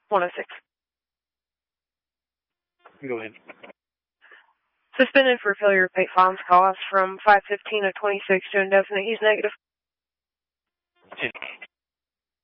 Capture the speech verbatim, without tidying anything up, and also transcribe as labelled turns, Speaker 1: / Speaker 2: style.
Speaker 1: one oh six.
Speaker 2: Go ahead.
Speaker 1: Suspended for failure to pay fines costs from five fifteen of twenty-six to indefinite. He's negative.
Speaker 2: ten.